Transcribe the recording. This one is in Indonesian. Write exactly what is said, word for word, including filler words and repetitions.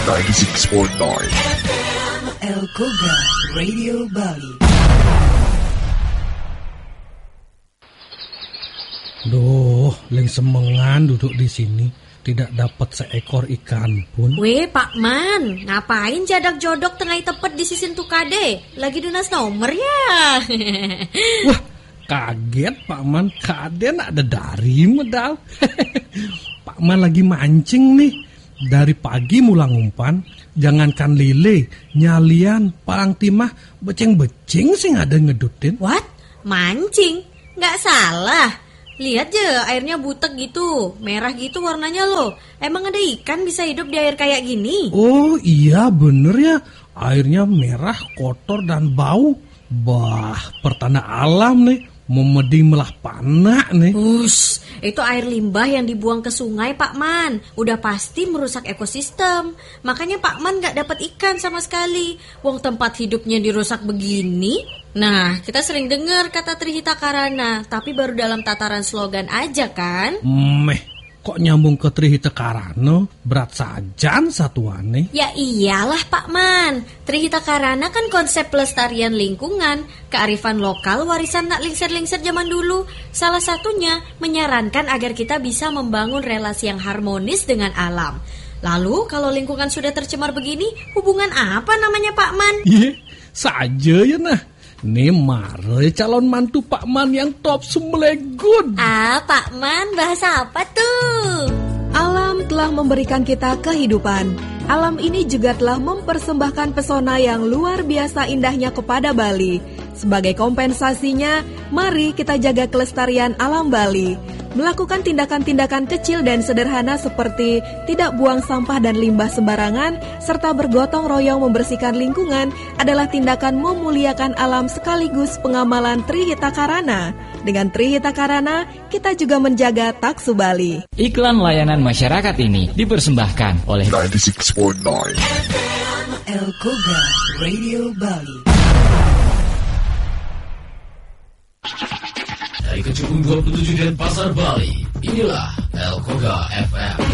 sembilan puluh enam El Koga Radio Bali. Duh, leng semengan duduk di sini, tidak dapat seekor ikan pun. Weh, Pak Man, ngapain jadak jodok tengah tepet di sisin tukade? Lagi dunas nomor ya? Wah, kaget Pak Man, kaden ada dari medal. Pak Man lagi mancing nih. Dari pagi mulang umpan, jangankan lele, nyalian, palang timah, beceng-beceng sih ada ngedutin. What? Mancing? Nggak salah. Lihat je, airnya butek gitu, merah gitu warnanya loh. Emang ada ikan bisa hidup di air kayak gini? Oh iya bener ya, airnya merah, kotor dan bau. Bah, pertanda alam nih, memeding melah panak nih. Ush, itu air limbah yang dibuang ke sungai Pak Man. Udah pasti merusak ekosistem. Makanya Pak Man gak dapat ikan sama sekali. Wong tempat hidupnya dirusak begini. Nah, kita sering dengar kata Trihita Karana, tapi baru dalam tataran slogan aja kan? Meh, kok nyambung ke Trihita Karana? Berat sajan satuannya. Ya iyalah Pak Man, Trihita Karana kan konsep pelestarian lingkungan, kearifan lokal, warisan tak lingser-lingser zaman dulu. Salah satunya menyarankan agar kita bisa membangun relasi yang harmonis dengan alam. Lalu kalau lingkungan sudah tercemar begini, hubungan apa namanya Pak Man? Iya, saja ya nah. Nih mare calon mantu Pak Man yang top sumelegun. Ah, Pak Man, bahasa apa tuh? Alam telah memberikan kita kehidupan. Alam ini juga telah mempersembahkan pesona yang luar biasa indahnya kepada Bali. Sebagai kompensasinya, mari kita jaga kelestarian alam Bali. Melakukan tindakan-tindakan kecil dan sederhana seperti tidak buang sampah dan limbah sembarangan, serta bergotong royong membersihkan lingkungan adalah tindakan memuliakan alam sekaligus pengamalan Trihita Karana. Dengan Trihita Karana, kita juga menjaga taksu Bali. Iklan layanan masyarakat ini dipersembahkan oleh sembilan puluh enam point sembilan El Koga Radio Bali. Dari Kecubung dua puluh tujuh dan Pasar Bali, inilah El Koga F M.